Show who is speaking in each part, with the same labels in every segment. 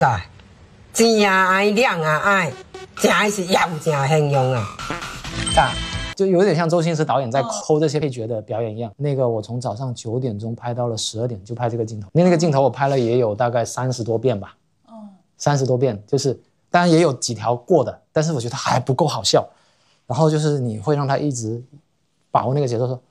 Speaker 1: 哎，钱也爱，量也爱，真爱是业务真形容啊！
Speaker 2: 炸，就有点像周星驰导演在抠这些配角的表演一样。那个我从早上9点钟拍到了12点，就拍这个镜头。那个镜头我拍了也有大概30多遍吧。30多遍，就是当然也有几条过的，但是我觉得还不够好笑。然后就是你会让他一直把握那个节奏，说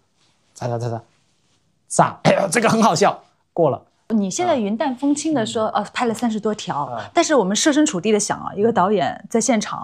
Speaker 2: 炸，哎呦，这个很好笑，过了。
Speaker 3: 你现在云淡风轻的说，拍了30多条，但是我们设身处地的想啊，一个导演在现场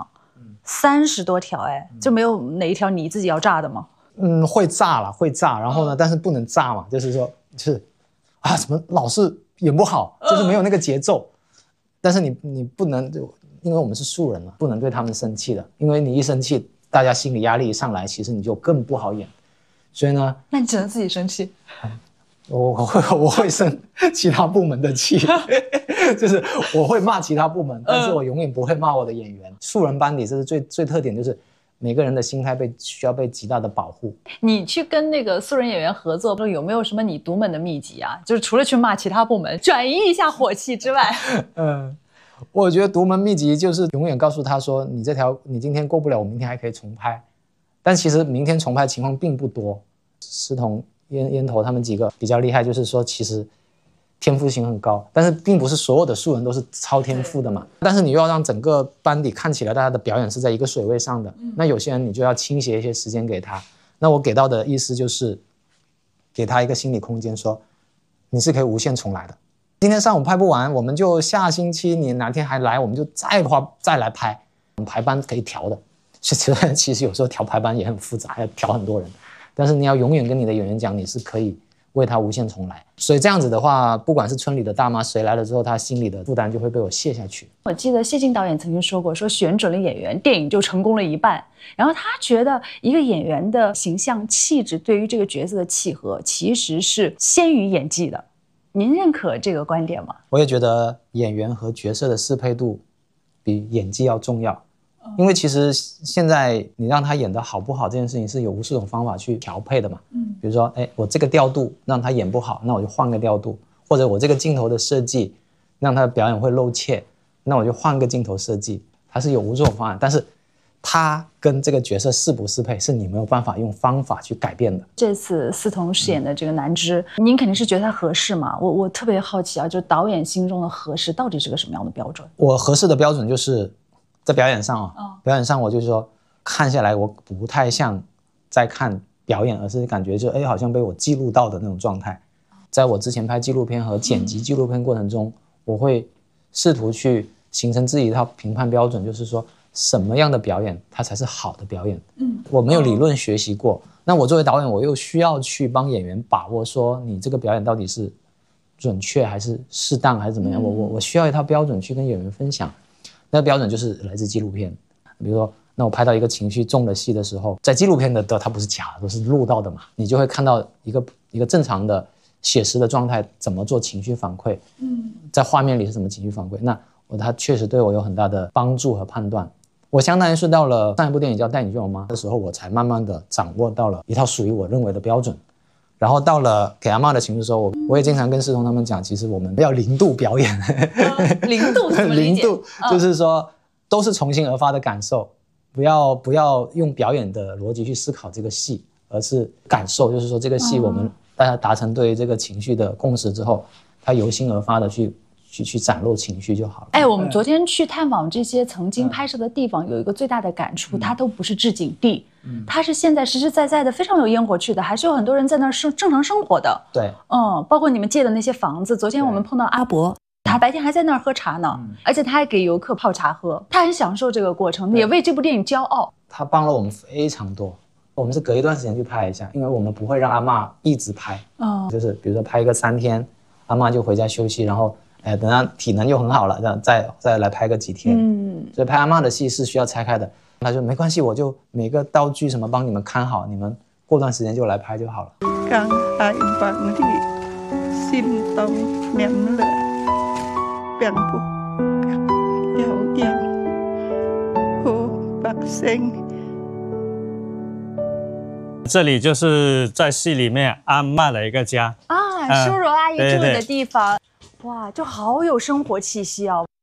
Speaker 3: ，30多条，哎，就没有哪一条你自己要炸的吗？
Speaker 2: 会炸了，会炸，然后呢，但是不能炸嘛，就是说，怎么老是演不好，就是没有那个节奏。但是你不能，因为我们是素人嘛，不能对他们生气的，因为你一生气，大家心理压力一上来，其实你就更不好演。所以呢，
Speaker 3: 那你只能自己生气。
Speaker 2: 我会生其他部门的气，就是我会骂其他部门，但是我永远不会骂我的演员。素人班底这是最特点，就是每个人的心态需要被极大的保护。
Speaker 3: 你去跟那个素人演员合作，有没有什么你独门的秘籍啊？就是除了去骂其他部门，转移一下火气之外，
Speaker 2: 我觉得独门秘籍就是永远告诉他说，你今天过不了，我明天还可以重拍。但其实明天重拍情况并不多。石彤、烟头他们几个比较厉害，就是说其实天赋性很高，但是并不是所有的素人都是超天赋的嘛。但是你又要让整个班底看起来大家的表演是在一个水位上的，那有些人你就要倾斜一些时间给他。那我给到的意思就是给他一个心理空间，说你是可以无限重来的。今天上午拍不完，我们就下星期你哪天还来，我们就再来拍。排班可以调的，其实有时候调排班也很复杂，要调很多人。但是你要永远跟你的演员讲，你是可以为他无限重来。所以这样子的话，不管是村里的大妈谁来了之后，他心里的负担就会被我卸下去。
Speaker 3: 我记得谢晋导演曾经说过，说选准了演员，电影就成功了一半。然后他觉得一个演员的形象气质对于这个角色的契合，其实是先于演技的。您认可这个观点吗？
Speaker 2: 我也觉得演员和角色的适配度比演技要重要。因为其实现在你让他演得好不好这件事情是有无数种方法去调配的嘛。比如说，我这个调度让他演不好，那我就换个调度；或者我这个镜头的设计让他的表演会露怯，那我就换个镜头设计。它是有无数种方案，但是他跟这个角色适不适配是你没有办法用方法去改变的。这
Speaker 3: 次思彤饰演的这个南芝，您肯定是觉得他合适嘛？我特别好奇啊，就导演心中的合适到底是个什么样的标准？
Speaker 2: 我合适的标准就是在表演上表演上我就是说看下来我不太像在看表演，而是感觉就好像被我记录到的那种状态。在我之前拍纪录片和剪辑纪录片过程中，我会试图去形成自己一套评判标准，就是说什么样的表演它才是好的表演。我没有理论学习过，那我作为导演我又需要去帮演员把握说你这个表演到底是准确还是适当还是怎么样。我需要一套标准去跟演员分享。那个标准就是来自纪录片。比如说那我拍到一个情绪重的戏的时候，在纪录片的它不是假的，都是录到的嘛，你就会看到一个正常的写实的状态怎么做情绪反馈，在画面里是什么情绪反馈。那它确实对我有很大的帮助和判断。我相当于是到了上一部电影叫《带你去我妈》的时候，我才慢慢的掌握到了一套属于我认为的标准。然后到了给阿嬷的情绪的时候，我也经常跟世彤他们讲，其实我们要零度表演。
Speaker 3: 零度怎么理解？
Speaker 2: 零度就是说都是从心而发的感受，不要用表演的逻辑去思考这个戏，而是感受，就是说这个戏我们大家达成对于这个情绪的共识之后，它由心而发的去展露情绪就好了。
Speaker 3: 我们昨天去探访这些曾经拍摄的地方，有一个最大的感触，它都不是置景地，它是现在实实在在的非常有烟火气的，还是有很多人在那儿正常生活的。
Speaker 2: 对，
Speaker 3: 包括你们借的那些房子，昨天我们碰到阿伯，他白天还在那儿喝茶呢，而且他还给游客泡茶喝，他很享受这个过程，也为这部电影骄傲。
Speaker 2: 他帮了我们非常多。我们是隔一段时间去拍一下，因为我们不会让阿嬷一直拍，就是比如说拍一个3天，阿嬷就回家休息，然后等他体能又很好了，这样再来拍个几天。所以拍阿嬷的戏是需要拆开的。他说没关系，我就每个道具什么帮你们看好，你们过段时间就来拍就好了。
Speaker 4: càng ai bằng thì xin tông mềm lệ bèn bục dạo dàng hồ bạc sinh。
Speaker 5: 这里就是在戏里面阿嬷的一个家
Speaker 3: 叔叔阿姨住的地方。哇，就好有生活气息啊！